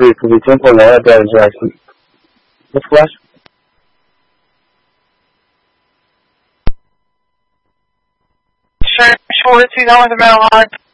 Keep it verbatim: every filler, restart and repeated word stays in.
three could be Temple and Alabama Jackson. What's flash? Sure, sure, two dollars a metal line.